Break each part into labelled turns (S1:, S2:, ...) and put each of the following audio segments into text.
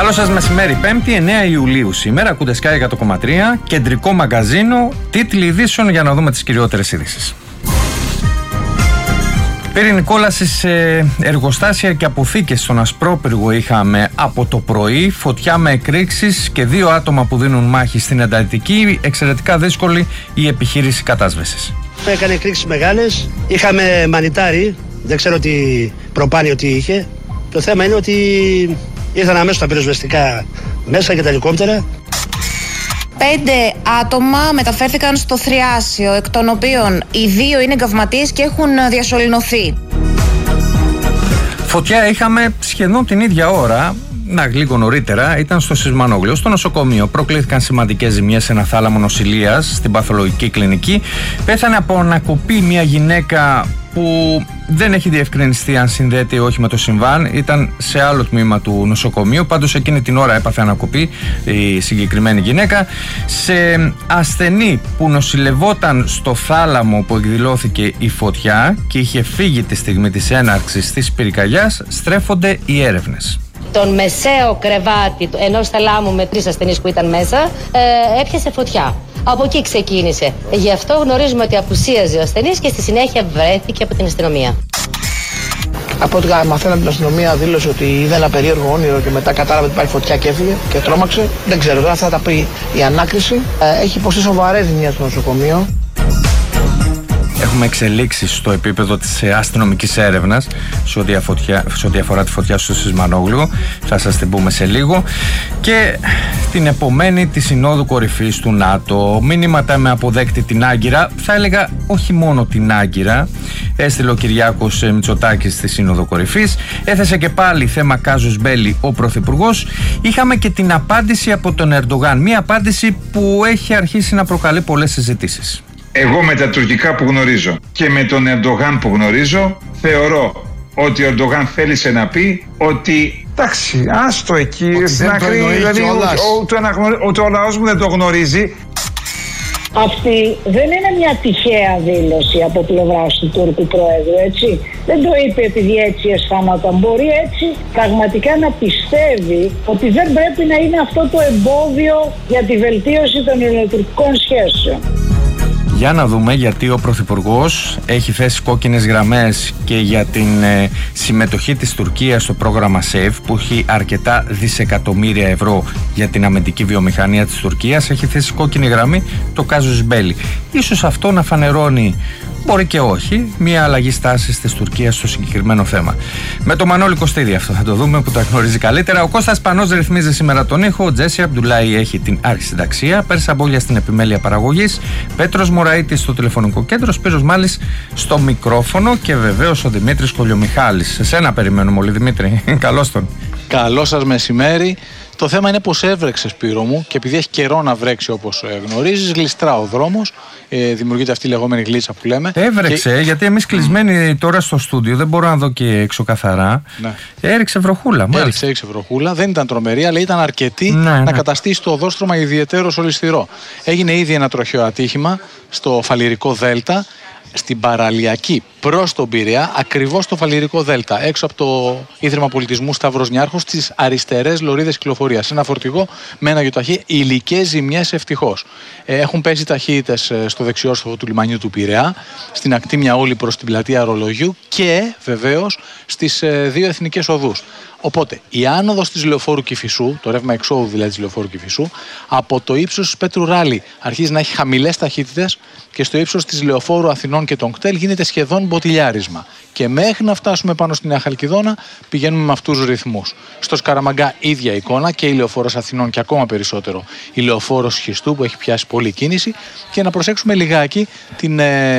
S1: Καλό σας μεσημέρι, 5η 9 Ιουλίου σήμερα. Ακούτε Sky 100,3, κεντρικό μαγκαζίνο, τίτλοι ειδήσεων για να δούμε τις κυριότερες ειδήσεις. Πυρηνική κόλαση σε εργοστάσια και αποθήκες στον Ασπρόπυργο είχαμε από το πρωί, φωτιά με εκρήξεις και 2 άτομα που δίνουν μάχη στην εντατική. Εξαιρετικά δύσκολη η επιχείρηση κατάσβεσης.
S2: Έκανε εκρήξεις μεγάλες, είχαμε μανιτάρι, δεν ξέρω τι προπάνιο τι είχε. Το θέμα είναι ότι ήρθαν αμέσως τα πυροσβεστικά μέσα και τα ελικόπτερα.
S3: 5 άτομα μεταφέρθηκαν στο Θριάσιο, εκ των οποίων οι 2 είναι εγκαυματίες και έχουν διασωληνωθεί.
S1: Φωτιά είχαμε σχεδόν την ίδια ώρα, λίγο νωρίτερα, ήταν στο Σισμανόγλιο, στο νοσοκομείο. Προκλήθηκαν σημαντικές ζημιές σε ένα θάλαμο νοσηλείας στην παθολογική κλινική. Πέθανε από ανακοπή μια γυναίκα που δεν έχει διευκρινιστεί αν συνδέεται ή όχι με το συμβάν. Ήταν σε άλλο τμήμα του νοσοκομείου. Πάντως εκείνη την ώρα έπαθε ανακοπή η συγκεκριμένη γυναίκα. Σε ασθενή που νοσηλευόταν στο θάλαμο που εκδηλώθηκε η φωτιά και είχε φύγει τη στιγμή της έναρξης της πυρκαγιάς, στρέφονται οι έρευνες.
S4: Τον μεσαίο κρεβάτι ενός θαλάμου με 3 ασθενείς που ήταν μέσα έπιασε φωτιά. Από εκεί ξεκίνησε. Γι' αυτό γνωρίζουμε ότι απουσίαζε ο ασθενής και στη συνέχεια βρέθηκε από την αστυνομία.
S5: Από ό,τι μαθαίνω από την αστυνομία, δήλωσε ότι είδε ένα περίεργο όνειρο και μετά κατάλαβε ότι υπάρχει φωτιά και έφυγε και τρόμαξε. Δεν ξέρω, τώρα αυτά τα πει η ανάκριση. Έχει υποστεί σοβαρές ζημιές στο νοσοκομείο.
S1: Έχουμε εξελίξεις στο επίπεδο της αστυνομικής έρευνας σε ό,τι αφορά τη φωτιά στο Σισμανόγλιο. Θα σας την πούμε σε λίγο. Και την επομένη τη Συνόδου Κορυφής του ΝΑΤΟ. Μήνυματα με αποδέκτη την Άγκυρα. Θα έλεγα όχι μόνο την Άγκυρα. Έστειλε ο Κυριάκος Μητσοτάκης στη Σύνοδο Κορυφής. Έθεσε και πάλι θέμα κάζους μπέλι ο Πρωθυπουργός. Είχαμε και την απάντηση από τον Ερντογάν. Μια απάντηση που έχει αρχίσει να προκαλεί πολλές συζητήσεις.
S6: Εγώ με τα τουρκικά που γνωρίζω και με τον Ερντογάν που γνωρίζω, θεωρώ ότι ο Ερντογάν θέλησε να πει ότι εντάξει, άστο εκεί, στην άκρη, δηλαδή ότι ο λαός μου δεν το γνωρίζει.
S7: Αυτή δεν είναι μια τυχαία δήλωση από πλευράς του Τούρκου Προέδρου, έτσι. Δεν το είπε επειδή έτσι αισθάνονταν. Μπορεί έτσι πραγματικά να πιστεύει ότι δεν πρέπει να είναι αυτό το εμπόδιο για τη βελτίωση των ελληνοτουρκικών σχέσεων.
S1: Για να δούμε γιατί ο Πρωθυπουργός έχει θέσει κόκκινες γραμμές και για την συμμετοχή της Τουρκίας στο πρόγραμμα SAFE που έχει αρκετά δισεκατομμύρια ευρώ για την αμυντική βιομηχανία της Τουρκίας. Έχει θέσει κόκκινη γραμμή το κάζους μπέλι. Ίσως αυτό να φανερώνει, μπορεί και όχι, μια αλλαγή στάσης της Τουρκίας στο συγκεκριμένο θέμα. Με το Μανώλη Κωστίδη αυτό θα το δούμε που τα γνωρίζει καλύτερα. Ο Κώστας Πανός ρυθμίζει σήμερα τον ήχο. Ο Τζέσι Αμπτουλάη έχει την αρχισυνταξία. Πέρσα Μπόγια στην επιμέλεια παραγωγής. Πέτρος Μωραΐτης στο τηλεφωνικό κέντρο. Σπύρος Μάλης στο μικρόφωνο. Και βεβαίως ο Δημήτρης Κολιομιχάλης. Σε σένα περιμένουμε όλοι, Δημήτρη. Καλώς τον.
S8: Καλό σας μεσημέρι. Το θέμα είναι πως έβρεξε, Σπύρο μου, και επειδή έχει καιρό να βρέξει όπως γνωρίζεις, γλιστρά ο δρόμος. Δημιουργείται αυτή η λεγόμενη γλίτσα που λέμε.
S1: Έβρεξε, γιατί εμείς κλεισμένοι τώρα στο στούντιο, δεν μπορώ να δω και έξω καθαρά. Ναι. Έριξε βροχούλα, μάλιστα.
S8: Έριξε βροχούλα, δεν ήταν τρομερή, αλλά ήταν αρκετή να καταστήσει το οδόστρωμα ιδιαιτέρως ολισθηρό. Έγινε ήδη ένα τροχαίο ατύχημα στο Φαλιρικό Δέλτα, στην παραλιακή προς τον Πειραιά, ακριβώς στο Φαλιρικό Δέλτα, έξω από το Ίδρυμα Πολιτισμού Σταύρος Νιάρχος, στις αριστερές λωρίδες κυκλοφορίας. Ένα φορτηγό με ένα γιοταχή, υλικές ζημιές ευτυχώς. Έχουν πέσει ταχύτητες στο δεξιόστροφο του λιμανιού του Πειραιά, στην ακτή Μιαούλη προς την πλατεία Αρολογιού και βεβαίως στις 2 εθνικές οδούς. Οπότε η άνοδος της Λεωφόρου Κηφισού, το ρεύμα εξόδου δηλαδή της Λεωφόρου Κηφισού, από το ύψος της Πέτρου Ράλη αρχίζει να έχει χαμηλές ταχύτητες και στο ύψος της Λεωφόρου Αθηνών και των κτέλ γίνεται σχεδόν μποτιλιάρισμα. Και μέχρι να φτάσουμε πάνω στην Νέα Χαλκιδόνα πηγαίνουμε με αυτούς τους ρυθμούς. Στο Σκαραμαγκά ίδια εικόνα και η Λεωφόρος Αθηνών και ακόμα περισσότερο η Λεωφόρος Χιστού που έχει πιάσει πολλή κίνηση. Και να προσέξουμε λιγάκι την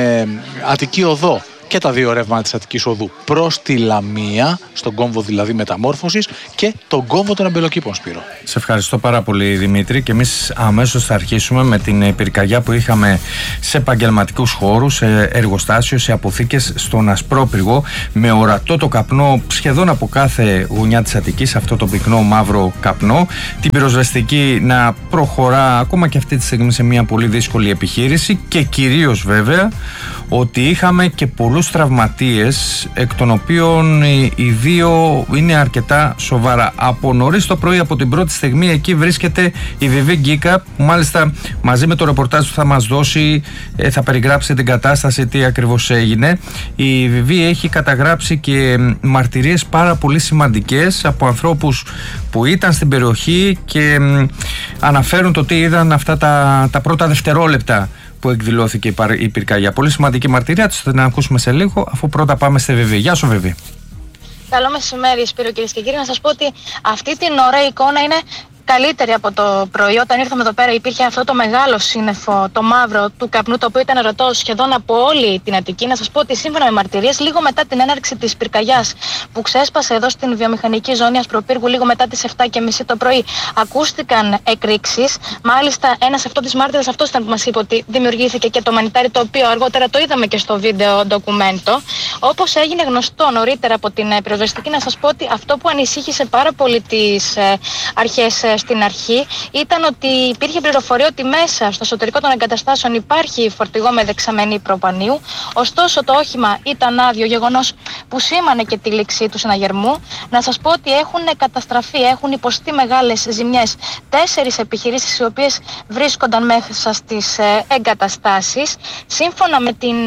S8: Αττική Οδό και τα 2 ρεύματα της Αττικής Οδού προς τη Λαμία, στον κόμβο δηλαδή μεταμόρφωσης, και τον κόμβο των Αμπελοκήπων, Σπύρο.
S1: Σε ευχαριστώ πάρα πολύ, Δημήτρη, και εμείς αμέσως θα αρχίσουμε με την πυρκαγιά που είχαμε σε επαγγελματικούς χώρους, σε εργοστάσιο, σε αποθήκες στον Ασπρόπυργο, με ορατό το καπνό σχεδόν από κάθε γωνιά της Αττικής, αυτό το πυκνό μαύρο καπνό, την πυροσβεστική να προχωρά ακόμα και αυτή τη στιγμή σε μια πολύ δύσκολη επιχείρηση και κυρίως βέβαια ότι είχαμε και πολλούς πολλούς τραυματίες, εκ των οποίων οι δύο είναι αρκετά σοβαρά. Από νωρίς το πρωί, από την πρώτη στιγμή, εκεί βρίσκεται η Βιβί Γκίκα, που μάλιστα μαζί με το ρεπορτάζ που θα μας δώσει θα περιγράψει την κατάσταση, τι ακριβώς έγινε. Η Βιβί έχει καταγράψει και μαρτυρίες πάρα πολύ σημαντικές από ανθρώπους που ήταν στην περιοχή και αναφέρουν το τι είδαν αυτά τα πρώτα δευτερόλεπτα που εκδηλώθηκε η πυρκαγιά. Πολύ σημαντική μαρτυρία, θα την ακούσουμε σε λίγο, αφού πρώτα πάμε στη Βιβί. Γεια σου, Βιβί.
S9: Καλό μεσημέρι, Σπύρο, κυρίες και κύριοι. Να σας πω ότι αυτή την ώρα η εικόνα είναι καλύτερη από το πρωί. Όταν ήρθαμε εδώ πέρα υπήρχε αυτό το μεγάλο σύννεφο, το μαύρο του καπνού, το οποίο ήταν ερωτό σχεδόν από όλη την Αττική. Να σας πω ότι σύμφωνα με μαρτυρίες, λίγο μετά την έναρξη της πυρκαγιάς που ξέσπασε εδώ στην βιομηχανική ζώνη Ασπροπύργου, λίγο μετά τις 7:30 το πρωί, ακούστηκαν εκρήξεις. Μάλιστα, ένας αυτός της μάρτυρας αυτός ήταν που μας είπε ότι δημιουργήθηκε και το μανιτάρι, το οποίο αργότερα το είδαμε και στο βίντεο ντοκουμέντο. Όπως έγινε γνωστό νωρίτερα από την πυροσβεστική, να σας πω ότι αυτό που ανησύχησε πάρα πολύ τις αρχές στην αρχή ήταν ότι υπήρχε πληροφορία ότι μέσα στο εσωτερικό των εγκαταστάσεων υπάρχει φορτηγό με δεξαμενή προπανίου. Ωστόσο, το όχημα ήταν άδειο, γεγονός που σήμανε και τη λήξη του συναγερμού. Να σας πω ότι έχουν καταστραφεί, έχουν υποστεί μεγάλες ζημιές 4 επιχειρήσεις, οι οποίες βρίσκονταν μέσα στις εγκαταστάσεις. Σύμφωνα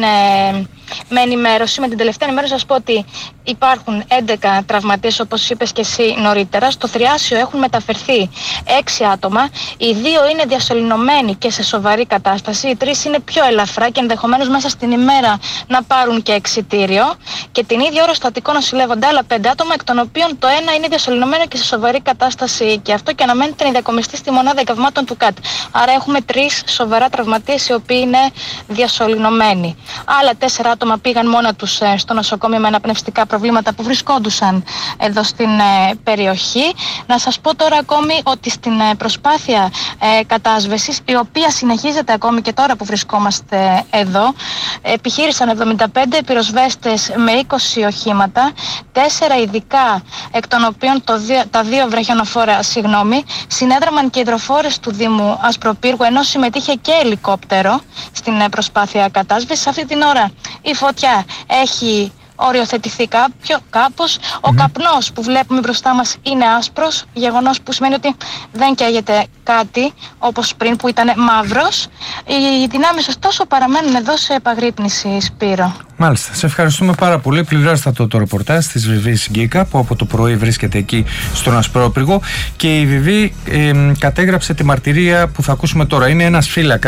S9: με ενημέρωση, με την τελευταία ενημέρωση, σας πω ότι υπάρχουν 11 τραυματίες, όπως είπες και εσύ νωρίτερα. Στο Θριάσιο έχουν μεταφερθεί 6 άτομα. Οι 2 είναι διασωληνωμένοι και σε σοβαρή κατάσταση. Οι 3 είναι πιο ελαφρά και ενδεχομένως μέσα στην ημέρα να πάρουν και εξιτήριο. Και την ίδια ώρα στο Αττικό νοσηλεύονται άλλα 5 άτομα, εκ των οποίων το ένα είναι διασωληνωμένο και σε σοβαρή κατάσταση. Και αυτό και αναμένεται να διακομιστεί στη μονάδα εγκαυμάτων του ΚΑΤ. Άρα έχουμε 3 σοβαρά τραυματίες, οι οποίοι είναι διασωληνωμένοι. Άλλα 4 άτομα πήγαν μόνα τους στο νοσοκομείο με αναπνευστικά προβλήματα που βρισκόντουσαν εδώ στην περιοχή. Να σας πω τώρα ακόμη ότι στην προσπάθεια κατάσβεσης, η οποία συνεχίζεται ακόμη και τώρα που βρισκόμαστε εδώ, επιχείρησαν 75 πυροσβέστες με 20 οχήματα, 4 ειδικά, εκ των οποίων τα 2 βραχιονοφόρα, συνέδραμαν και υδροφόρες του Δήμου Ασπροπύργου, ενώ συμμετείχε και ελικόπτερο στην προσπάθεια κατάσβεσης. Αυτή την ώρα η φωτιά έχει οριοθετηθεί κάπως. Ο καπνός που βλέπουμε μπροστά μας είναι άσπρος, γεγονός που σημαίνει ότι δεν καίγεται κάτι όπως πριν που ήταν μαύρος. Οι δυνάμεις ωστόσο παραμένουν εδώ σε επαγρύπνηση, Σπύρο.
S1: Μάλιστα, σε ευχαριστούμε πάρα πολύ. Πληράστατο το ρεπορτάζ της Βιβί Γκίκα, που από το πρωί βρίσκεται εκεί στον Ασπρόπυργο, και η Βιβί κατέγραψε τη μαρτυρία που θα ακούσουμε τώρα. Είναι ένας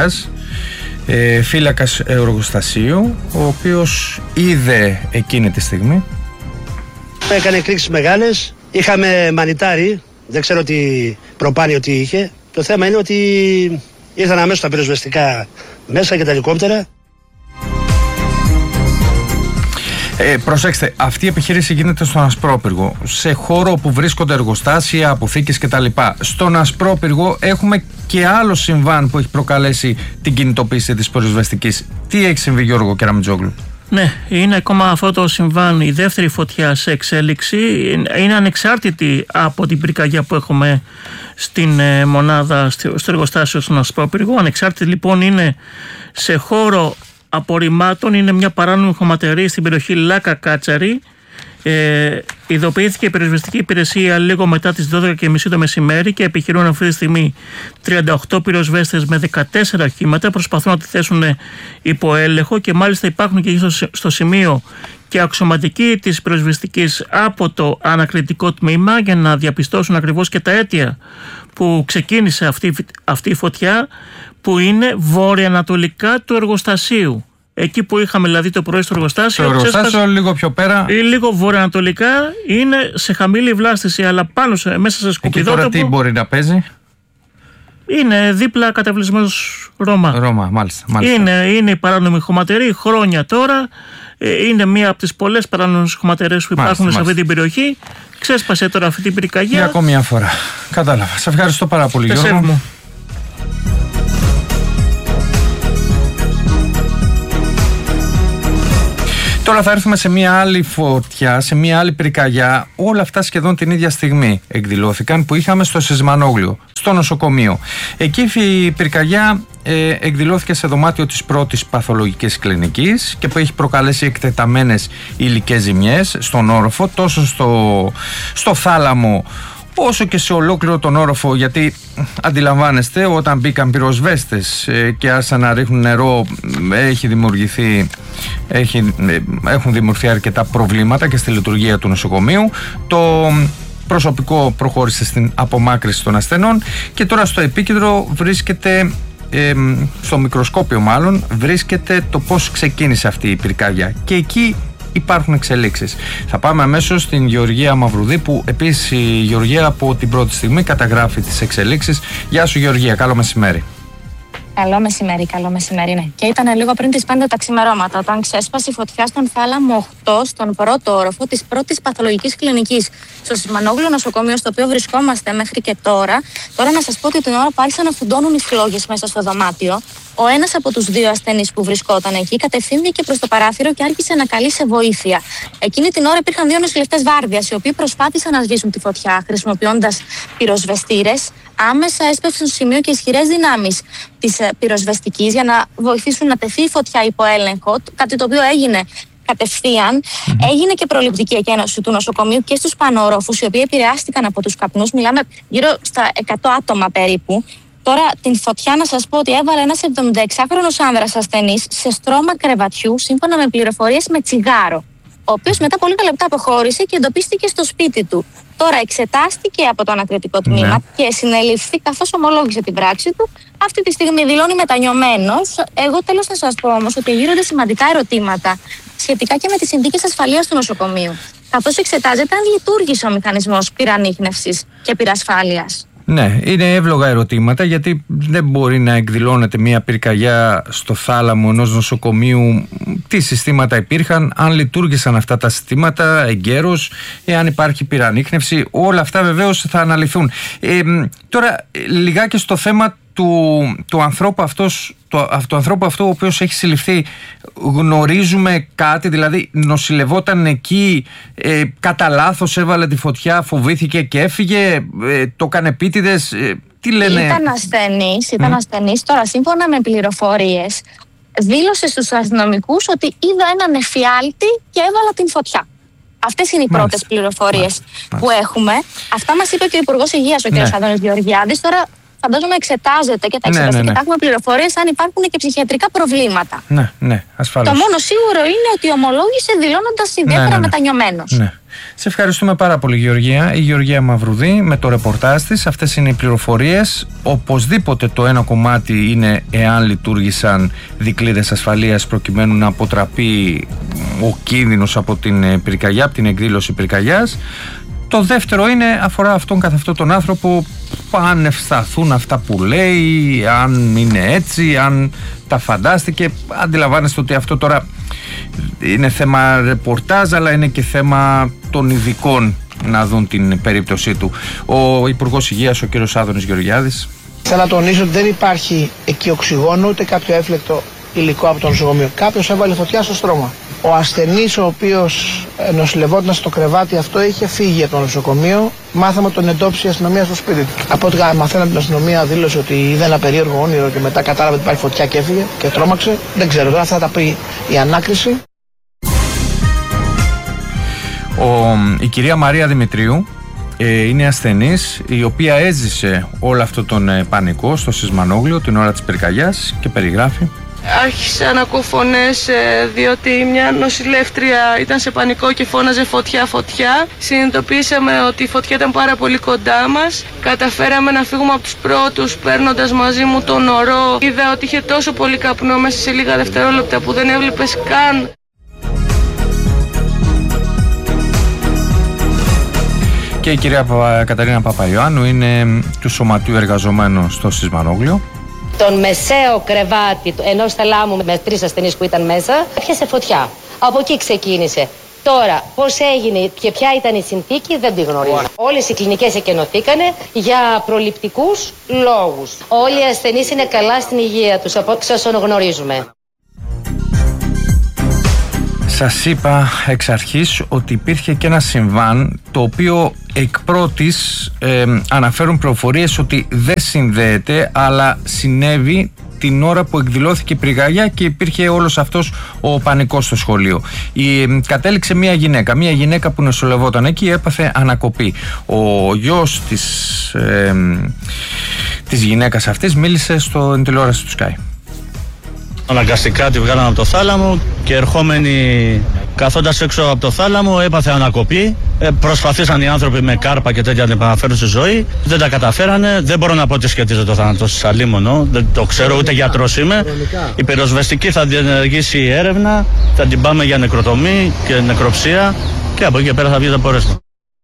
S1: φύλακας εργοστασίου, ο οποίος είδε εκείνη τη στιγμή.
S2: Έκανε εκρήξεις μεγάλες, είχαμε μανιτάρι, δεν ξέρω τι προπάνιο τι είχε. Το θέμα είναι ότι ήρθαν αμέσως τα πυροσβεστικά μέσα και τα ελικόπτερα.
S1: Προσέξτε, αυτή η επιχείρηση γίνεται στον Ασπρόπυργο, σε χώρο που βρίσκονται εργοστάσια, αποθήκες κτλ. Στον Ασπρόπυργο έχουμε και άλλο συμβάν που έχει προκαλέσει την κινητοποίηση της πυροσβεστικής. Τι έχει συμβεί, Γιώργο Κεραμιτζόγλου?
S10: Ναι, είναι ακόμα αυτό το συμβάν, η δεύτερη φωτιά σε εξέλιξη. Είναι ανεξάρτητη από την πυρκαγιά που έχουμε στην μονάδα, στο εργοστάσιο στον Ασπρόπυργο. Ανεξάρτητη λοιπόν είναι σε χώρο απορριμμάτων, είναι μια παράνομη χωματερή στην περιοχή Λάκα Κάτσαρη. Ειδοποιήθηκε η πυροσβεστική υπηρεσία λίγο μετά τις 12:30 το μεσημέρι και επιχειρούν αυτή τη στιγμή 38 πυροσβέστες με 14 οχήματα. Προσπαθούν να τη θέσουν υπό έλεγχο και μάλιστα υπάρχουν και στο σημείο και αξιωματικοί της πυροσβεστικής από το ανακριτικό τμήμα για να διαπιστώσουν ακριβώς και τα αίτια που ξεκίνησε αυτή η φωτιά, που είναι βόρεια-ανατολικά του εργοστασίου. Εκεί που είχαμε δηλαδή το πρωί στο εργοστάσιο.
S1: Το εργοστάσιο λίγο πιο πέρα.
S10: Ή λίγο βορειοανατολικά, είναι σε χαμηλή βλάστηση, αλλά πάνω μέσα σε σκουπιδότοπο.
S1: Εκεί τώρα τι μπορεί να παίζει?
S10: Είναι δίπλα καταβλισμός Ρώμα.
S1: Ρώμα, μάλιστα.
S10: Είναι η παράνομη χωματερή χρόνια τώρα. Είναι μία από τις πολλές παράνομες χωματερές που υπάρχουν σε αυτή την περιοχή. Ξέσπασε τώρα αυτή την πυρκαγιά.
S1: Για ακόμη μια φορά. Κατάλαβα. Σε ευχαριστώ πάρα πολύ, Γιώργο. Τώρα θα έρθουμε σε μια άλλη φωτιά, σε μια άλλη πυρκαγιά. Όλα αυτά σχεδόν την ίδια στιγμή εκδηλώθηκαν, που είχαμε στο Σισμανόγλιο, στο νοσοκομείο. Εκεί η πυρκαγιά εκδηλώθηκε σε δωμάτιο της πρώτης παθολογικής κλινικής και που έχει προκαλέσει εκτεταμένες υλικές ζημιές στον όροφο, τόσο στο θάλαμο όσο και σε ολόκληρο τον όροφο, γιατί αντιλαμβάνεστε, όταν μπήκαν πυροσβέστες και άρχισαν να ρίχνουν νερό, έχουν δημιουργηθεί αρκετά προβλήματα και στη λειτουργία του νοσοκομείου. Το προσωπικό προχώρησε στην απομάκρυνση των ασθενών και τώρα στο επίκεντρο βρίσκεται, στο μικροσκόπιο μάλλον, βρίσκεται το πώς ξεκίνησε αυτή η πυρκαγιά, και εκεί υπάρχουν εξελίξεις. Θα πάμε αμέσως στην Γεωργία Μαυρουδή, που επίσης η Γεωργία από την πρώτη στιγμή καταγράφει τις εξελίξεις. Γεια σου Γεωργία, καλό μεσημέρι.
S11: Καλό μεσημέρι, ναι. Και ήταν λίγο πριν τις 5 τα ξημερώματα, όταν ξέσπασε η φωτιά στον θάλαμο 8, στον πρώτο όροφο της πρώτης παθολογικής κλινικής, στο Σισμανόγλιο νοσοκομείο, στο οποίο βρισκόμαστε μέχρι και τώρα. Τώρα να σας πω ότι την ώρα που άρχισαν να φουντώνουν οι φλόγες μέσα στο δωμάτιο, ο ένας από τους δύο ασθενείς που βρισκόταν εκεί κατευθύνθηκε προς το παράθυρο και άρχισε να καλεί σε βοήθεια. Εκείνη την ώρα υπήρχαν δύο νοσηλευτές βάρδιας, οι οποίοι προσπάθησαν να σβήσουν τη φωτιά χρησιμοποιώντας πυροσβεστήρες. Άμεσα έσπευσαν στο σημείο και ισχυρές δυνάμεις της πυροσβεστικής για να βοηθήσουν να τεθεί η φωτιά υπό έλεγχο, κάτι το οποίο έγινε κατευθείαν. Έγινε και προληπτική εκένωση του νοσοκομείου και στους πανόροφους, οι οποίοι επηρεάστηκαν από τους καπνούς. Μιλάμε γύρω στα 100 άτομα περίπου. Τώρα την φωτιά να σας πω ότι έβαλε ένας 76χρονος άνδρας ασθενής σε στρώμα κρεβατιού, σύμφωνα με πληροφορίες, με τσιγάρο, ο οποίος μετά από λίγα λεπτά αποχώρησε και εντοπίστηκε στο σπίτι του. Τώρα εξετάστηκε από το ανακριτικό τμήμα και συνελήφθη, καθώς ομολόγησε την πράξη του. Αυτή τη στιγμή δηλώνει μετανιωμένος. Εγώ τέλος να σας πω όμως ότι γύρονται σημαντικά ερωτήματα σχετικά και με τις συνθήκες ασφαλείας του νοσοκομείου, καθώς εξετάζεται αν λειτουργήσε ο μηχανισμός πυρανίχνευσης και πυρασφάλειας.
S1: Ναι, είναι εύλογα ερωτήματα, γιατί δεν μπορεί να εκδηλώνεται μια πυρκαγιά στο θάλαμο ενός νοσοκομείου. Τι συστήματα υπήρχαν, αν λειτουργήσαν αυτά τα συστήματα εγκαίρως, εάν υπάρχει πυρανίχνευση, όλα αυτά βεβαίως θα αναλυθούν. Τώρα λιγάκι στο θέμα του ανθρώπου αυτού ο οποίος έχει συλληφθεί. Γνωρίζουμε κάτι, δηλαδή νοσηλευόταν εκεί, κατά λάθος έβαλε τη φωτιά, φοβήθηκε και έφυγε, το έκανε επίτηδες, τι λένε?
S11: Ήταν ασθενής. Τώρα σύμφωνα με πληροφορίες δήλωσε στους αστυνομικούς ότι είδα έναν εφιάλτη και έβαλα την φωτιά. Αυτές είναι οι πρώτες πληροφορίες που έχουμε. Αυτά μας είπε και ο Υπουργός Υγείας, ο κ. Άδωνης Γεωργιάδης. Τώρα φαντάζομαι εξετάζεται και θα εξεταστεί και θα έχουμε πληροφορίες αν υπάρχουν και ψυχιατρικά προβλήματα.
S1: Ναι, ασφαλώς.
S11: Το μόνο σίγουρο είναι ότι ομολόγησε δηλώνοντας ιδιαίτερα μετανιωμένος.
S1: Ναι. Σε ευχαριστούμε πάρα πολύ Γεωργία. Η Γεωργία Μαυρουδή με το ρεπορτάζ της. Αυτές είναι οι πληροφορίες. Οπωσδήποτε το ένα κομμάτι είναι εάν λειτουργήσαν δικλείδες ασφαλείας προκειμένου να αποτραπεί ο κίνδυνος από την πυρκαγιά, από την εκδήλωση πυρκαγιάς. Το δεύτερο αφορά αυτόν καθ' αυτόν τον άνθρωπο, αν ευσταθούν αυτά που λέει, αν είναι έτσι, αν τα φαντάστηκε. Αντιλαμβάνεστε ότι αυτό τώρα είναι θέμα ρεπορτάζ, αλλά είναι και θέμα των ειδικών να δουν την περίπτωσή του. Ο Υπουργός Υγείας, ο κ. Άδωνης Γεωργιάδης.
S5: Θέλω να τονίσω ότι δεν υπάρχει εκεί οξυγόνο ούτε κάποιο έφλεκτο υλικό από το νοσοκομείο. Κάποιος έβαλε φωτιά στο στρώμα. Ο ασθενής, ο οποίος νοσηλευόταν στο κρεβάτι αυτό, είχε φύγει από το νοσοκομείο. Μάθαμε ότι τον εντόπισε η αστυνομία στο σπίτι του. Από ό,τι μαθαίναμε την αστυνομία, δήλωσε ότι είδε ένα περίεργο όνειρο και μετά κατάλαβε ότι υπάρχει φωτιά και έφυγε και τρόμαξε. Δεν ξέρω, τώρα θα τα πει η ανάκριση.
S1: Η κυρία Μαρία Δημητρίου είναι ασθενής, η οποία έζησε όλο αυτό τον πανικό στο Σισμανόγλιο την ώρα της πυρκαγιάς και περιγράφει.
S12: Άρχισα να ακούω φωνές, διότι μια νοσηλεύτρια ήταν σε πανικό και φώναζε φωτιά, φωτιά. Συνειδητοποίησαμε ότι η φωτιά ήταν πάρα πολύ κοντά μας. Καταφέραμε να φύγουμε από τους πρώτους, παίρνοντας μαζί μου τον ορό. Είδα ότι είχε τόσο πολύ καπνό μέσα σε λίγα δευτερόλεπτα που δεν έβλεπες καν.
S1: Και η κυρία Καταρίνα Παπαϊωάννου είναι του Σωματείου Εργαζομένων στο Σισμανόγλιο.
S4: Τον μεσαίο κρεβάτι ενός θαλάμου με 3 ασθενείς που ήταν μέσα έπιασε φωτιά. Από εκεί ξεκίνησε. Τώρα, πώς έγινε και ποια ήταν η συνθήκη δεν τη γνωρίζω. Όλες οι κλινικές εκενωθήκανε για προληπτικούς λόγους. Όλοι οι ασθενείς είναι καλά στην υγεία τους, από ό,τι σας γνωρίζουμε.
S1: Σας είπα εξ αρχής ότι υπήρχε και ένα συμβάν το οποίο εκ πρώτης αναφέρουν πληροφορίες ότι δεν συνδέεται, αλλά συνέβη την ώρα που εκδηλώθηκε η πυρκαγιά και υπήρχε όλος αυτός ο πανικός στο σχολείο. Κατέληξε μια γυναίκα που νοσηλευόταν εκεί, έπαθε ανακοπή. Ο γιος της γυναίκας αυτής μίλησε στην τηλεόραση του Sky.
S13: Αναγκαστικά τη βγάλαμε από το θάλαμο και ερχόμενοι καθόντας έξω από το θάλαμο έπαθε ανακοπή. Προσπαθήσαν οι άνθρωποι με κάρπα και τέτοια να την επαναφέρουν στη ζωή. Δεν τα καταφέρανε. Δεν μπορώ να πω ότι σχετίζεται το θάνατο της αλίμονο. Δεν το ξέρω, ούτε γιατρός είμαι. Η πυροσβεστική θα διενεργήσει έρευνα. Θα την πάμε για νεκροτομή και νεκροψία. Και από εκεί και πέρα θα βγει το πόρεσμα.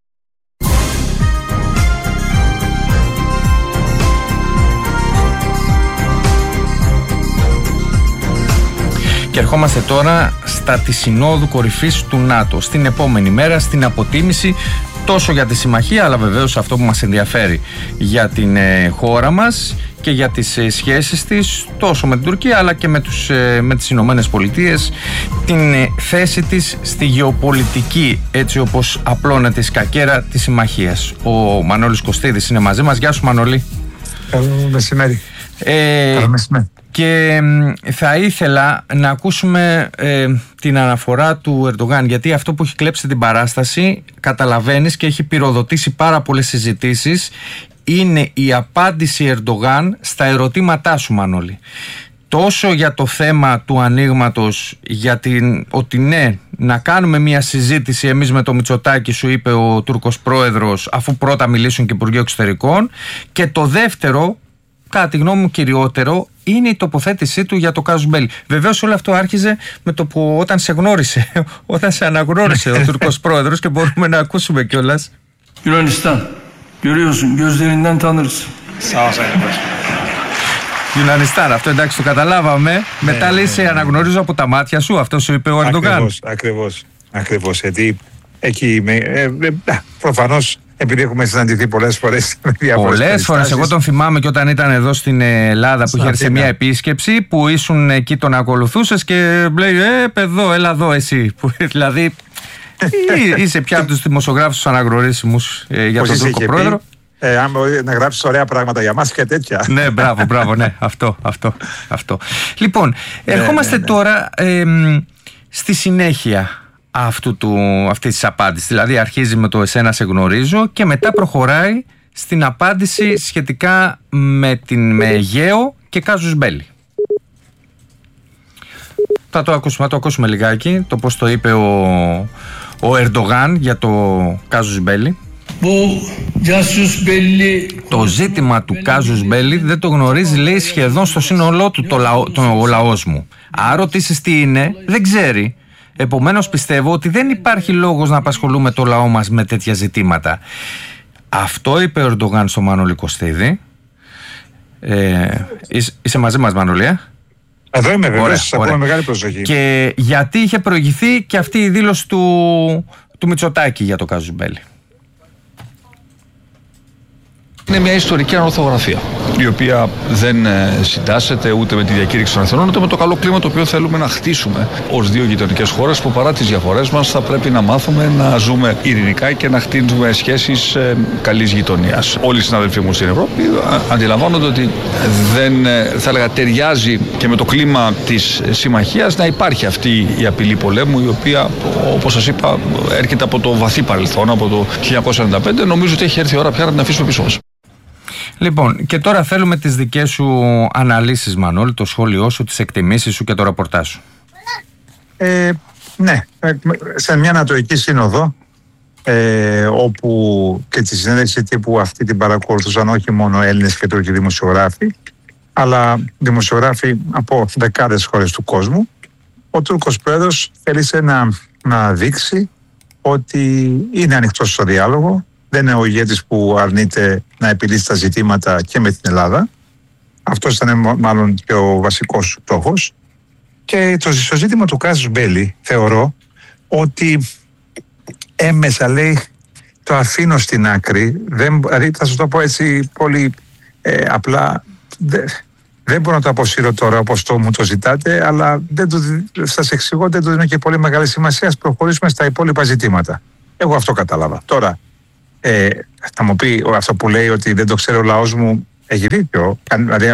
S1: Και ερχόμαστε τώρα στα της Συνόδου Κορυφής του ΝΑΤΟ. Στην επόμενη μέρα, στην αποτίμηση τόσο για τη συμμαχία, αλλά βεβαίως αυτό που μας ενδιαφέρει για την χώρα μας και για τις σχέσεις της τόσο με την Τουρκία αλλά και με τις Ηνωμένες Πολιτείες, την θέση της στη γεωπολιτική, έτσι όπως απλώνεται η σκακέρα της συμμαχίας. Ο Μανώλης Κωστίδης είναι μαζί μας. Γεια σου, Μανώλη.
S14: Καλό μεσημέρι. Καλό μεσημέρι.
S1: Και θα ήθελα να ακούσουμε την αναφορά του Ερντογάν, γιατί αυτό που έχει κλέψει την παράσταση, καταλαβαίνεις, και έχει πυροδοτήσει πάρα πολλές συζητήσεις, είναι η απάντηση Ερντογάν στα ερωτήματά σου, Μανώλη. Τόσο για το θέμα του ανοίγματος, για ότι ναι, να κάνουμε μια συζήτηση εμείς με το Μητσοτάκη, σου είπε ο Τούρκος πρόεδρος, αφού πρώτα μιλήσουν και Υπουργείο Εξωτερικών, και το δεύτερο, κατά τη γνώμη μου κυριότερο, είναι η τοποθέτησή του για το κάζους μπέλι. Βεβαίως όλο αυτό άρχιζε με το που όταν σε γνώρισε, όταν σε αναγνώρισε ο Τούρκος πρόεδρος, και μπορούμε να ακούσουμε κιόλας.
S15: Yunanistan. Görüyorsun, gözlerinden tanırız.
S14: Sağ ol Sayın
S1: Yunanistan, αυτό εντάξει το καταλάβαμε. Μετά λέει σε αναγνωρίζω από τα μάτια σου, αυτό σου είπε ο Ερντογάν.
S14: Ακριβώς, γιατί εκεί προφανώς, επειδή έχουμε συναντηθεί πολλές φορές.
S1: Πολλές φορές. Εγώ τον θυμάμαι και όταν ήταν εδώ στην Ελλάδα που είχε έρθει σε μια επίσκεψη, που ήσουν εκεί, τον ακολουθούσες και λέει παιδό, έλα εδώ εσύ. Δηλαδή είσαι πια από τους δημοσιογράφους τους αναγνωρίσιμους για τον Τούρκο πρόεδρο.
S14: Αν μπορεί να γράψεις ωραία πράγματα για μας και τέτοια.
S1: Ναι, μπράβο, ναι, αυτό. Λοιπόν, ερχόμαστε τώρα στη συνέχεια αυτή της απάντησης. Δηλαδή αρχίζει με το εσένα σε γνωρίζω και μετά προχωράει στην απάντηση σχετικά με Αιγαίο και κάζους μπέλι. Θα το ακούσουμε λιγάκι, το πώς το είπε ο Ερντογάν για το κάζους μπέλι. Το ζήτημα του κάζους μπέλι δεν το γνωρίζει, λέει, σχεδόν στο σύνολό του ο λαός μου. Αν ρωτήσεις τι είναι, δεν ξέρει. Επομένως πιστεύω ότι δεν υπάρχει λόγος να απασχολούμε το λαό μας με τέτοια ζητήματα. Αυτό είπε ο Ερντογάν στο Μανώλη Κωστίδη. Είσαι μαζί μας, Μανώλη?
S14: Εδώ είμαι, βέβαια, σας ακούω με μεγάλη προσοχή.
S1: Και γιατί είχε προηγηθεί και αυτή η δήλωση του Μητσοτάκη για το κάζους μπέλι.
S16: Είναι μια ιστορική ανορθογραφία, η οποία δεν συντάσσεται ούτε με τη διακήρυξη των Αθηνών, ούτε με το καλό κλίμα το οποίο θέλουμε να χτίσουμε ως δύο γειτονικές χώρες που, παρά τις διαφορές μας, θα πρέπει να μάθουμε να ζούμε ειρηνικά και να χτίζουμε σχέσεις καλής γειτονίας. Όλοι οι συναδελφοί μου στην Ευρώπη αντιλαμβάνονται ότι δεν, θα έλεγα, ταιριάζει και με το κλίμα της συμμαχίας να υπάρχει αυτή η απειλή πολέμου, η οποία, όπως σας είπα, έρχεται από το βαθύ παρελθόν, από το 1945. Νομίζω ότι έχει έρθει η ώρα πια να την αφήσουμε πίσω μας.
S1: Λοιπόν, και τώρα θέλουμε τις δικές σου αναλύσεις, Μανώλη, το σχόλιο σου, τις εκτιμήσεις σου και το ραπορτάζ σου.
S14: Ναι, σε μια Ανατολική Σύνοδο, όπου και τη συνέντευξη τύπου αυτή την παρακολουθούσαν όχι μόνο Έλληνες και Τούρκοι δημοσιογράφοι, αλλά δημοσιογράφοι από δεκάδες χώρες του κόσμου, ο Τούρκος πρόεδρος θέλησε να δείξει ότι είναι ανοιχτός στο διάλογο. Δεν είναι ο ηγέτης που αρνείται να επιλύσει τα ζητήματα και με την Ελλάδα. Αυτός ήταν μάλλον και ο βασικός του στόχος. Και στο ζήτημα του κάζους μπέλι θεωρώ ότι έμεσα, λέει, το αφήνω στην άκρη. Δηλαδή θα σου το πω έτσι πολύ απλά. Δεν μπορώ να το αποσύρω τώρα όπως μου το ζητάτε, αλλά σας εξηγώ, δεν το δίνω και πολύ μεγάλη σημασία. Ας προχωρήσουμε στα υπόλοιπα ζητήματα. Εγώ αυτό κατάλαβα. Τώρα, θα μου πει αυτό που λέει ότι δεν το ξέρει ο λαός μου, έχει δίκιο. Δηλαδή,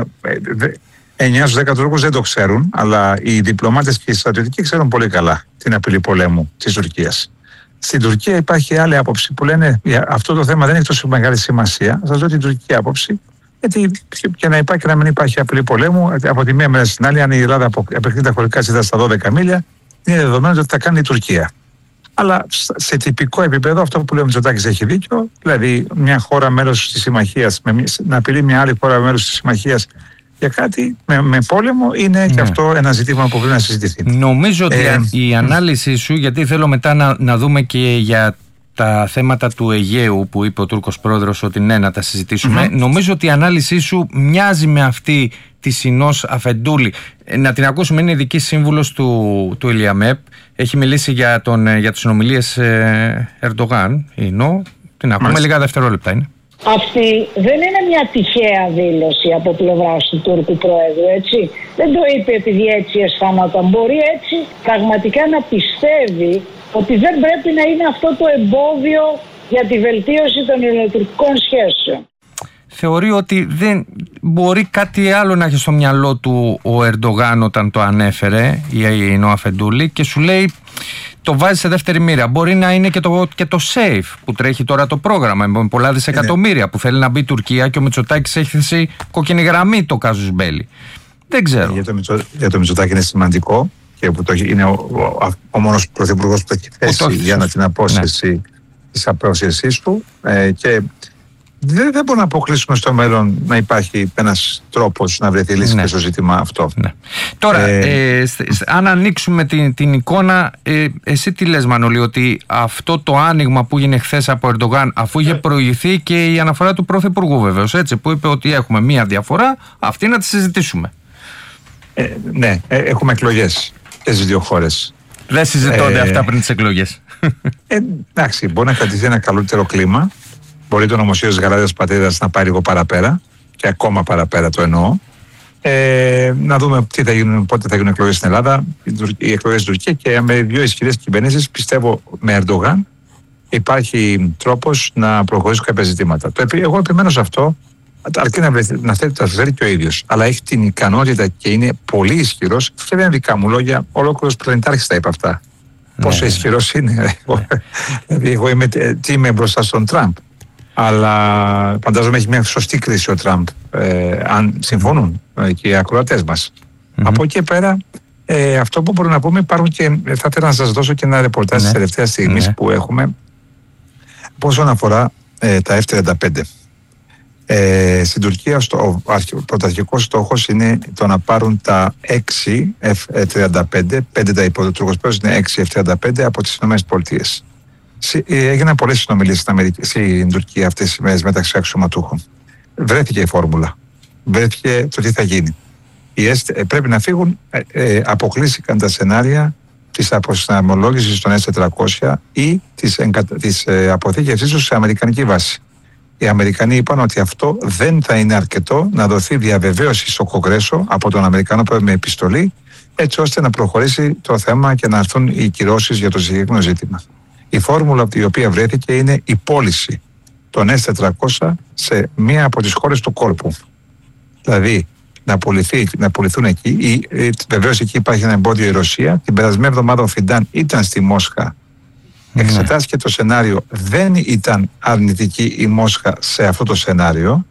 S14: 9 στους 10 Τούρκους δεν το ξέρουν, αλλά οι διπλωμάτες και οι στρατιωτικοί ξέρουν πολύ καλά την απειλή πολέμου της Τουρκίας. Στην Τουρκία υπάρχει άλλη άποψη που λένε αυτό το θέμα δεν έχει τόσο μεγάλη σημασία. Θα σας δω την τουρκική άποψη. Γιατί και να υπάρχει και να μην υπάρχει απειλή πολέμου, από τη μία μέρα στην άλλη, αν η Ελλάδα επεκτείνει τα χωρικά σύντατα στα 12 μίλια, είναι δεδομένο ότι θα κάνει η Τουρκία. Αλλά σε τυπικό επίπεδο, αυτό που λέει ο Μητσοτάκης έχει δίκιο, δηλαδή μια χώρα μέλος της συμμαχίας, να απειλεί μια άλλη χώρα μέλος της συμμαχίας για κάτι με πόλεμο, είναι και αυτό ένα ζήτημα που πρέπει να συζητηθεί.
S1: Νομίζω ότι η ανάλυση σου, γιατί θέλω μετά να δούμε και για τα θέματα του Αιγαίου που είπε ο Τούρκος πρόεδρος ότι ναι, να τα συζητήσουμε. Νομίζω ότι η ανάλυση σου μοιάζει με αυτή τη Συνός Αφεντούλη. Να την ακούσουμε, είναι ειδική σύμβουλος του Ηλιαμέπ. Έχει μιλήσει για τις συνομιλίες Ερντογάν. Τι να πούμε, λίγα δευτερόλεπτα είναι.
S7: Αυτή δεν είναι μια τυχαία δήλωση από πλευράς του Τούρκου Προέδρου, έτσι. Δεν το είπε επειδή έτσι αισθάνονταν. Μπορεί έτσι πραγματικά να πιστεύει ότι δεν πρέπει να είναι αυτό το εμπόδιο για τη βελτίωση των ελληνοτουρκικών σχέσεων.
S1: Θεωρεί ότι δεν μπορεί κάτι άλλο να έχει στο μυαλό του ο Ερντογάν όταν το ανέφερε, η Νόα Φεντούλη, και σου λέει το βάζει σε δεύτερη μοίρα. Μπορεί να είναι και το SAFE που τρέχει τώρα το πρόγραμμα με πολλά δισεκατομμύρια που θέλει να μπει η Τουρκία και ο Μητσοτάκης έχει θέσει κόκκινη γραμμή το κάζους μπέλι. Δεν ξέρω.
S14: Για το Μητσοτάκη είναι σημαντικό και που είναι ο μόνος πρωθυπουργός που το έχει θέσει για να την απόσυρση της απόσυρσής του και δεν μπορούμε να αποκλείσουμε στο μέλλον να υπάρχει ένας τρόπος να βρεθεί λύση και στο ζήτημα αυτό.
S1: Τώρα, αν ανοίξουμε την εικόνα, εσύ τι λες, Μανώλη, ότι αυτό το άνοιγμα που έγινε χθες από Ερντογάν, αφού είχε προηγηθεί και η αναφορά του Πρωθυπουργού βεβαίως, έτσι, που είπε ότι έχουμε μία διαφορά, αυτή να τη συζητήσουμε.
S14: Ναι, έχουμε εκλογές και στις δύο χώρες.
S1: Δεν συζητώνται αυτά πριν τις εκλογές.
S14: Εντάξει, μπορεί να κρατηθεί ένα καλύτερο κλίμα. Μπορεί το νομοσχέδιο της Γαλάζιας Πατρίδας να πάει λίγο παραπέρα και ακόμα παραπέρα το εννοώ. Να δούμε τι θα γίνουν, πότε θα γίνουν εκλογές στην Ελλάδα, οι εκλογές στην Τουρκία, και με δύο ισχυρές κυβερνήσεις, πιστεύω με Ερντογάν υπάρχει τρόπος να προχωρήσουν κάποια ζητήματα. Εγώ επιμένω σε αυτό, αρκεί να θέλει το φέρει και ο ίδιος. Αλλά έχει την ικανότητα και είναι πολύ ισχυρός, και δεν είναι δικά μου λόγια, ολόκληρος πλανητάρχης τα είπε αυτά. Πόσο ισχυρός είναι. Δηλαδή, εγώ είμαι μπροστά στον Τραμπ. Αλλά φαντάζομαι έχει μια σωστή κρίση ο Τραμπ, αν συμφωνούν και οι ακροατές μας. Από εκεί πέρα, αυτό που μπορούμε να πούμε, υπάρχουν και θα ήθελα να σας δώσω και ένα ρεπορτάζ της τελευταίας στιγμής που έχουμε όσον αφορά τα F-35. Στην Τουρκία ο πρωταρχικός στόχος είναι το να πάρουν τα 6 F-35, 5 τα υποτουρκοσπέδους είναι 6 F-35 από τις ΗΠΑ. Έγιναν πολλές συνομιλίες στην Τουρκία αυτές τις ημέρες μεταξύ αξιωματούχων. Βρέθηκε η φόρμουλα. Βρέθηκε το τι θα γίνει. Πρέπει να φύγουν, αποκλείστηκαν τα σενάρια της αποσυναρμολόγησης των S-400 ή της αποθήκευσής τους σε αμερικανική βάση. Οι Αμερικανοί είπαν ότι αυτό δεν θα είναι αρκετό, να δοθεί διαβεβαίωση στο Κογκρέσο από τον Αμερικανό πρόεδρο με επιστολή, έτσι ώστε να προχωρήσει το θέμα και να έρθουν οι κυρώσεις για το συγκεκριμένο ζήτημα. Η φόρμουλα η οποία βρέθηκε είναι η πώληση των S-400 σε μία από τις χώρες του κόλπου. Δηλαδή να πουληθούν εκεί. Βεβαίως εκεί υπάρχει ένα εμπόδιο η Ρωσία. Την περασμένη εβδομάδα ο Φιντάν ήταν στη Μόσχα. Εξετάστηκε το σενάριο. Δεν ήταν αρνητική η Μόσχα σε αυτό το σενάριο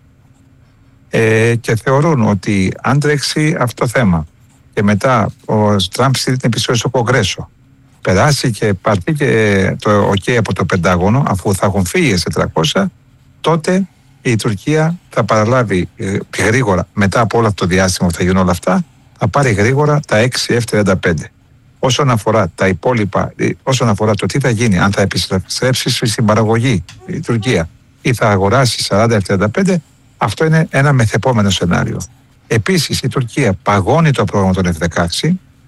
S14: και θεωρούν ότι αν τρέξει αυτό το θέμα και μετά ο Τραμπ στείλει την επιστολή στο Κογκρέσο, περάσει και πάρθει και το OK από το Πεντάγωνο, αφού θα έχουν φύγει σε 400, τότε η Τουρκία θα παραλάβει γρήγορα, μετά από όλο αυτό το διάστημα που θα γίνουν όλα αυτά, θα πάρει γρήγορα τα 6 F-35. Όσον αφορά τα υπόλοιπα, όσον αφορά το τι θα γίνει, αν θα επιστρέψει στην παραγωγή η Τουρκία ή θα αγοράσει 40 F-35, αυτό είναι ένα μεθεπόμενο σενάριο. Επίσης η Τουρκία παγώνει το πρόγραμμα των F-16,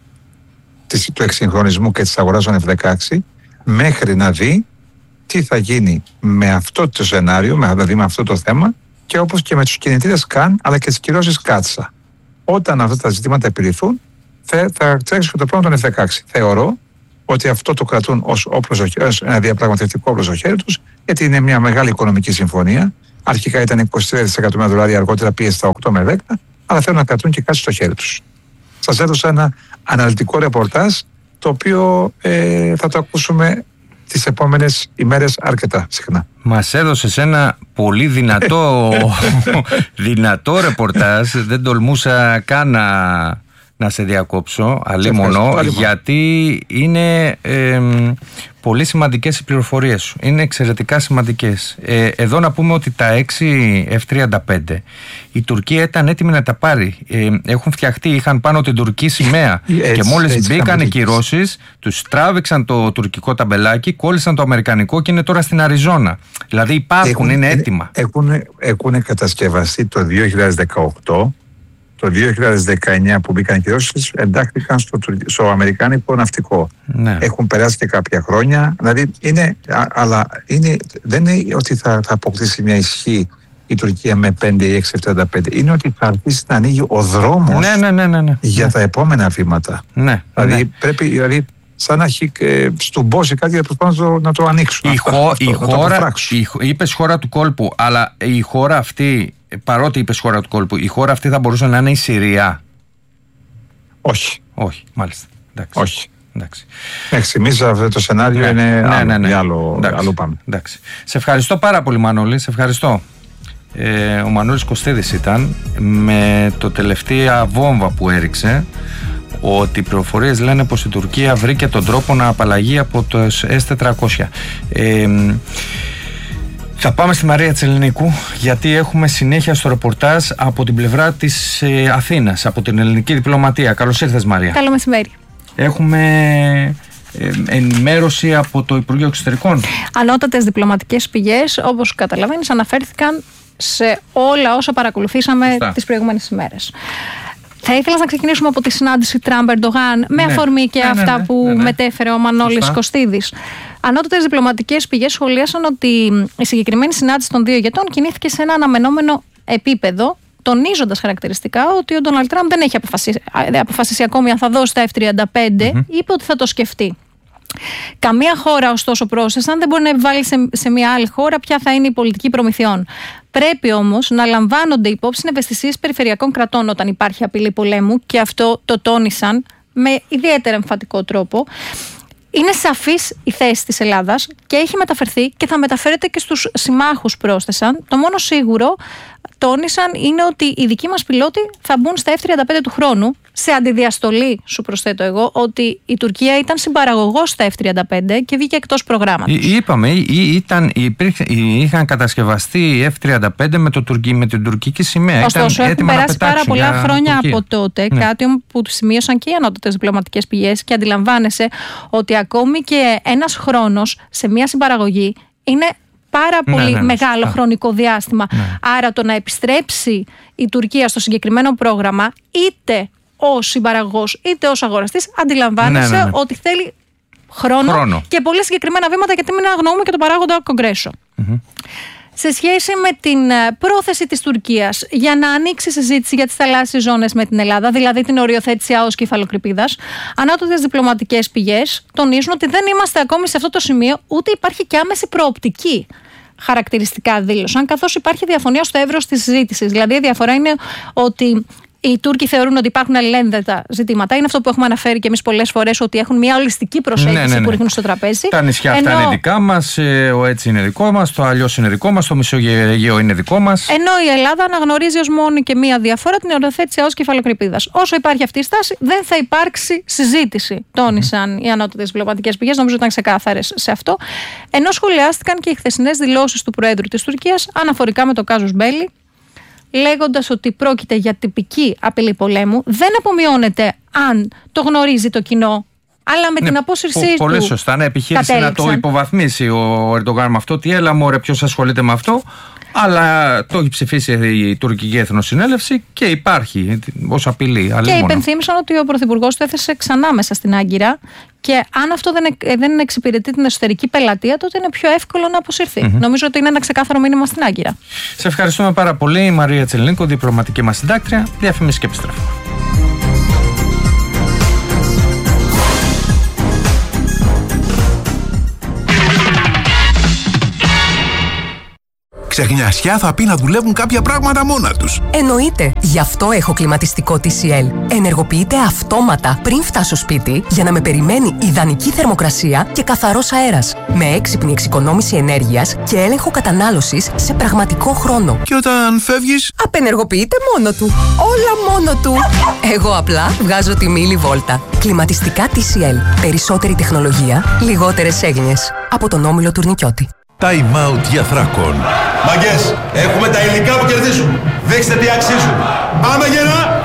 S14: του εξυγχρονισμού και της αγοράς των F-16, μέχρι να δει τι θα γίνει με αυτό το σενάριο, δηλαδή με αυτό το θέμα, και όπως και με τους κινητήρες ΚΑΝ αλλά και τις κυρώσεις Κάτσα. Όταν αυτά τα ζητήματα επιληθούν, θα τρέξει και το πρόγραμμα των F-16. Θεωρώ ότι αυτό το κρατούν ως ένα διαπραγματευτικό όπλο στο χέρι τους, γιατί είναι μια μεγάλη οικονομική συμφωνία. Αρχικά ήταν 23 δισεκατομμύρια δολάρια, αργότερα πήγε στα 8 με 10, αλλά θέλουν να κρατούν και κάτι στο χέρι τους. Σας έδωσα ένα αναλυτικό ρεπορτάζ, το οποίο θα το ακούσουμε τις επόμενες ημέρες αρκετά συχνά.
S1: Μας έδωσες ένα πολύ δυνατό ρεπορτάζ. Δεν τολμούσα καν να σε διακόψω, αλίμονο, γιατί είναι πολύ σημαντικές οι πληροφορίες σου. Είναι εξαιρετικά σημαντικές. Εδώ να πούμε ότι τα 6 F-35 η Τουρκία ήταν έτοιμη να τα πάρει. Έχουν φτιαχτεί, είχαν πάνω την τουρκική σημαία και μόλις μπήκαν οι κυρώσεις, τους τράβηξαν το τουρκικό ταμπελάκι, κόλλησαν το αμερικανικό και είναι τώρα στην Αριζόνα. Δηλαδή υπάρχουν, είναι έτοιμα.
S14: Έχουν κατασκευαστεί το 2018. Το 2019 που μπήκαν οι κυρώσεις, εντάχθηκαν στο αμερικάνικο ναυτικό. Ναι. Έχουν περάσει και κάποια χρόνια. Δηλαδή αλλά δεν είναι ότι θα αποκτήσει μια ισχύ η Τουρκία με 5 ή 6-75. Είναι ότι θα αρχίσει να ανοίγει ο δρόμος για τα επόμενα βήματα. Ναι. Δηλαδή πρέπει. Σαν να έχει στουμπώσει κάτι και προσπαθούν να το ανοίξουν. Είπες
S1: χώρα του κόλπου, αλλά η χώρα αυτή, παρότι είπες χώρα του κόλπου, η χώρα αυτή θα μπορούσε να είναι η Συρία?
S14: Όχι.
S1: Όχι, μάλιστα. Εντάξει.
S14: Όχι. Μέχρι στιγμής αυτό το σενάριο είναι άλλο πάμε.
S1: Εντάξει. Σε ευχαριστώ πάρα πολύ, Μανώλη. Σε ευχαριστώ. Ο Μανώλης Κωστίδης ήταν με το τελευταία βόμβα που έριξε, ότι οι πληροφορίες λένε πως η Τουρκία βρήκε τον τρόπο να απαλλαγεί από το S-400. Θα πάμε στη Μαρία Τσελενίκου, γιατί έχουμε συνέχεια στο ρεπορτάζ από την πλευρά της Αθήνας, από την ελληνική διπλωματία. Καλώς ήρθες, Μαρία.
S17: Καλό μεσημέρι.
S1: Έχουμε ενημέρωση από το Υπουργείο Εξωτερικών.
S17: Ανώτατες διπλωματικές πηγές, όπως καταλαβαίνεις, αναφέρθηκαν σε όλα όσα παρακολουθήσαμε τις προηγούμενες ημέρες. Θα ήθελα να ξεκινήσουμε από τη συνάντηση Τραμπ-Ερντογάν, με αφορμή και αυτά που μετέφερε ο Μανώλης Κωστίδης. Ανώτατες διπλωματικές πηγές σχολίασαν ότι η συγκεκριμένη συνάντηση των δύο ηγετών κινήθηκε σε ένα αναμενόμενο επίπεδο, τονίζοντας χαρακτηριστικά ότι ο Ντόναλντ Τραμπ δεν έχει αποφασίσει ακόμη αν θα δώσει τα F-35, είπε ότι θα το σκεφτεί. Καμία χώρα, ωστόσο, πρόσθεσαν, δεν μπορεί να επιβάλλει σε μια άλλη χώρα ποια θα είναι η πολιτική προμηθειών. Πρέπει όμως να λαμβάνονται υπόψη ευαισθησίες περιφερειακών κρατών όταν υπάρχει απειλή πολέμου, και αυτό το τόνισαν με ιδιαίτερα εμφατικό τρόπο. Είναι σαφής η θέση της Ελλάδας και έχει μεταφερθεί και θα μεταφέρεται και στους συμμάχους, πρόσθεσαν. Το μόνο σίγουρο, τόνισαν, είναι ότι οι δικοί μας πιλότοι θα μπουν στα F-35 του χρόνου. Σε αντιδιαστολή, σου προσθέτω εγώ, ότι η Τουρκία ήταν συμπαραγωγός στα F-35 και βγήκε εκτός προγράμματος.
S1: Είπαμε, είχαν κατασκευαστεί F-35 με την τουρκική σημαία.
S17: Ωστόσο, έχουν περάσει πάρα πολλά χρόνια από τότε, κάτι που σημείωσαν και οι ανώτατες διπλωματικές πηγές, και αντιλαμβάνεσαι ότι ακόμη και ένας χρόνος σε μια συμπαραγωγή είναι πάρα πολύ μεγάλο χρονικό διάστημα. Άρα το να επιστρέψει η Τουρκία στο συγκεκριμένο πρόγραμμα, είτε ως συμπαραγωγός είτε ως αγοραστής, αντιλαμβάνεσαι ότι θέλει χρόνο και πολύ συγκεκριμένα βήματα, γιατί μην αγνοούμε και το παράγοντα Κογκρέσο. Σε σχέση με την πρόθεση της Τουρκίας για να ανοίξει συζήτηση για τις θαλάσσιες ζώνες με την Ελλάδα, δηλαδή την οριοθέτηση ΑΟΣ Κεφαλοκρηπίδας, ανώτατες διπλωματικές πηγές τονίζουν ότι δεν είμαστε ακόμη σε αυτό το σημείο, ούτε υπάρχει και άμεση προοπτική. Χαρακτηριστικά δήλωσαν, καθώς υπάρχει διαφωνία στο εύρος της συζήτησης. Δηλαδή η διαφορά είναι ότι οι Τούρκοι θεωρούν ότι υπάρχουν αλληλένδετα ζητήματα. Είναι αυτό που έχουμε αναφέρει και εμείς πολλές φορές, ότι έχουν μια ολιστική προσέγγιση που ρίχνουν στο τραπέζι.
S1: Τα νησιά αυτά είναι δικά μας, ο έτσι είναι δικό μας, το αλλιώς είναι δικό μας, το Μεσογείο είναι δικό μας.
S17: Ενώ η Ελλάδα αναγνωρίζει ως μόνη και μία διαφορά την οριοθέτηση ΑΟΣ Κεφαλοκρηπίδας. Όσο υπάρχει αυτή η στάση, δεν θα υπάρξει συζήτηση, τόνισαν οι ανώτατες διπλωματικές πηγές. Νομίζω ότι ήταν ξεκάθαρες σε αυτό. Ενώ σχολιάστηκαν και οι χθεσινές δηλώσεις του Προέδρου της Τουρκίας αναφορικά με το κάζους Μπέλι, λέγοντας ότι πρόκειται για τυπική απειλή πολέμου. Δεν απομειώνεται αν το γνωρίζει το κοινό, αλλά με την απόσυρσή του.
S1: Πολύ σωστά. Επιχείρησε να το υποβαθμίσει ο Ερντογάν με αυτό. Τι έλα μωρέ, ποιος ασχολείται με αυτό. Αλλά το έχει ψηφίσει η τουρκική Εθνοσυνέλευση και υπάρχει ως απειλή.
S17: Και υπενθύμησαν ότι ο Πρωθυπουργός το έθεσε ξανά μέσα στην Άγκυρα. Και αν αυτό δεν εξυπηρετεί την εσωτερική πελατεία, τότε είναι πιο εύκολο να αποσυρθεί. Νομίζω ότι είναι ένα ξεκάθαρο μήνυμα στην Άγκυρα.
S1: Σε ευχαριστούμε πάρα πολύ, η Μαρία Τσελνίκο, διπλωματική μας συντάκτρια. Διαφημίσεις και επιστρέφουμε.
S18: Ξεχνιασιά θα πει να δουλεύουν κάποια πράγματα μόνα τους.
S19: Εννοείται. Γι' αυτό έχω κλιματιστικό TCL. Ενεργοποιείται αυτόματα πριν φτάσω σπίτι για να με περιμένει ιδανική θερμοκρασία και καθαρός αέρας. Με έξυπνη εξοικονόμηση ενέργειας και έλεγχο κατανάλωσης σε πραγματικό χρόνο.
S18: Και όταν φεύγεις,
S19: απενεργοποιείται μόνο του. Όλα μόνο του. Εγώ απλά βγάζω τη μιλιβόλτα. Κλιματιστικά TCL. Περισσότερη τεχνολογία, λιγότερες έγνοιες. Από τον Όμιλο Τουρνικιώτη.
S18: Time out για Θράκον.
S20: Μαγκές, έχουμε τα υλικά που κερδίζουν. Δείξτε τι αξίζουν. Πάμε γερά!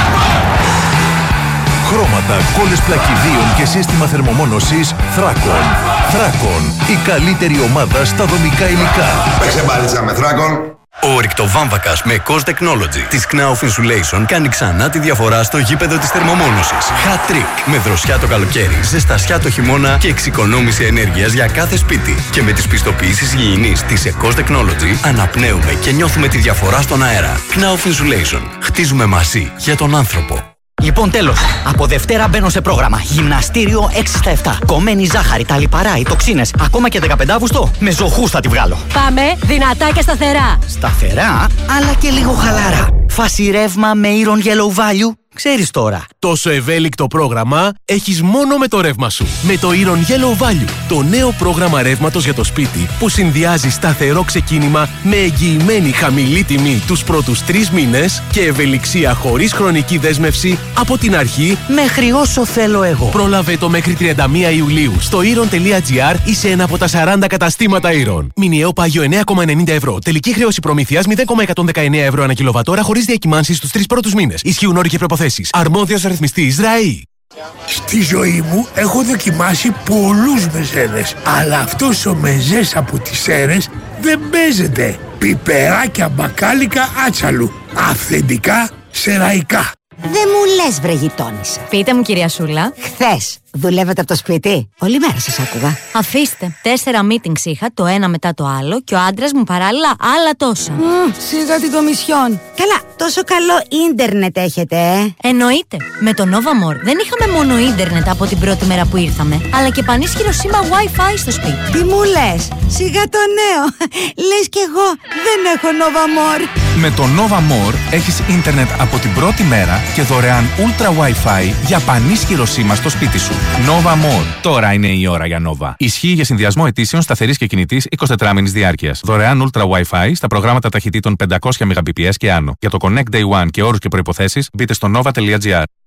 S18: Χρώματα, κόλλες πλακιδίων και σύστημα θερμομόνωσης Θράκον. Θράκον, η καλύτερη ομάδα στα δομικά υλικά.
S20: Παίξε μπάλιτσα με Θράκον.
S21: Ο ρηκτοβάμβακας με COS Technology της Knauf Insulation κάνει ξανά τη διαφορά στο γήπεδο της θερμομόνωσης. Hat trick με δροσιά το καλοκαίρι, ζεστασιά το χειμώνα και εξοικονόμηση ενέργειας για κάθε σπίτι. Και με τις πιστοποιήσεις υγιεινής της COS Technology αναπνέουμε και νιώθουμε τη διαφορά στον αέρα. Knauf Insulation. Χτίζουμε μαζί για τον άνθρωπο.
S22: Λοιπόν, τέλος. Από Δευτέρα μπαίνω σε πρόγραμμα. Γυμναστήριο 6/7. Κομμένη ζάχαρη, τα λιπαρά, οι τοξίνες. Ακόμα και 15 Αυγούστου με ζωχούς θα τη βγάλω.
S23: Πάμε δυνατά και σταθερά.
S22: Σταθερά, αλλά και λίγο χαλαρά. Φάση ρεύμα με Iron Yellow Value. Ξέρεις τώρα.
S24: Τόσο ευέλικτο πρόγραμμα έχεις μόνο με το ρεύμα σου. Με το Iron Yellow Value, το νέο πρόγραμμα ρεύματος για το σπίτι που συνδυάζει σταθερό ξεκίνημα με εγγυημένη χαμηλή τιμή τους πρώτους 3 μήνες και ευελιξία χωρίς χρονική δέσμευση από την αρχή
S22: μέχρι όσο θέλω εγώ.
S24: Πρόλαβε το μέχρι 31 Ιουλίου στο iron.gr ή σε ένα από τα 40 καταστήματα Iron. Μηνιαίο πάγιο 9,90 ευρώ. Τελική χρέωση προμήθειας 0,119 ευρώ ανά κιλοβατόρα χωρίς διακυμάνσεις στους 3 πρώτους μήνες. Ισχύουν όροι και προϋποθέσεις. Αρμόδιος αριθμιστής ΡΑΗ.
S25: Στη ζωή μου έχω δοκιμάσει πολλούς μεζέδες, αλλά αυτός ο μεζές από τις Σέρρες δεν παίζεται. Πιπεράκια μπακάλικα άτσαλου, αυθεντικά σεραϊκά.
S23: Δεν μου λες βρε γειτόνισσα.
S11: Πείτε μου κυρία Σούλα.
S23: Χθες δουλεύετε από το σπίτι. Όλη μέρα σας άκουγα.
S11: Αφήστε. 4 meetings είχα, το ένα μετά το άλλο και ο άντρας μου παράλληλα άλλα τόσα.
S23: Σιγά την κομισιόν. Καλά, τόσο καλό ίντερνετ έχετε,
S11: Εννοείται. Με το Nova More δεν είχαμε μόνο ίντερνετ από την πρώτη μέρα που ήρθαμε, αλλά και πανίσχυρο σήμα Wi-Fi στο σπίτι.
S23: Τι μου λες, σιγά το νέο. Λες κι εγώ δεν έχω Nova More.
S26: Με το Nova More έχεις ίντερνετ από την πρώτη μέρα και δωρεάν Ultra Wi-Fi για πανίσχυρο σήμα στο σπίτι σου. Nova More. Τώρα είναι η ώρα για Nova. Ισχύει για συνδυασμό αιτήσεων σταθερής και κινητής 24 μήνης διάρκειας. Δωρεάν Ultra Wi-Fi στα προγράμματα ταχυτήτων 500 Mbps και άνω. Για το Connect Day One και όρους και προϋποθέσεις μπείτε στο nova.gr.